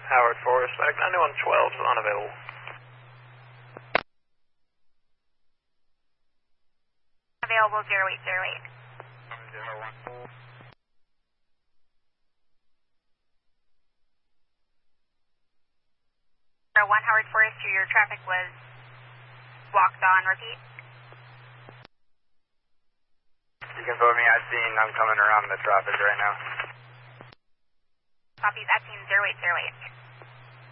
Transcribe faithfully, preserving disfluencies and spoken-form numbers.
Howard Forest, ninety-one twelve is unavailable. Available zero eight zero eight. Zero one. Zero one Howard Forest, your traffic was walked on, repeat. You can vote me, I've seen, I'm coming around the traffic right now. Copies, I've seen zero eight zero eight.